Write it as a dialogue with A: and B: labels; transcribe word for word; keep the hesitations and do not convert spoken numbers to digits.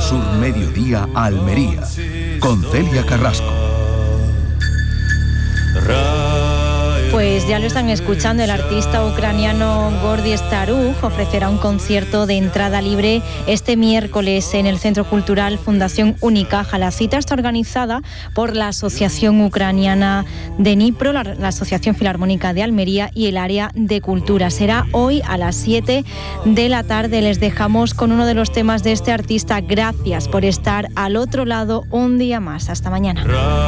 A: Sur Mediodía, Almería, con Celia Carrasco.
B: Pues ya lo están escuchando, el artista ucraniano Gordy Staruj ofrecerá un concierto de entrada libre este miércoles en el Centro Cultural Fundación Unicaja. La cita está organizada por la Asociación Ucraniana de Dnipro, la, la Asociación Filarmónica de Almería y el Área de Cultura. Será hoy a las siete de la tarde. Les dejamos con uno de los temas de este artista. Gracias por estar al otro lado un día más. Hasta mañana.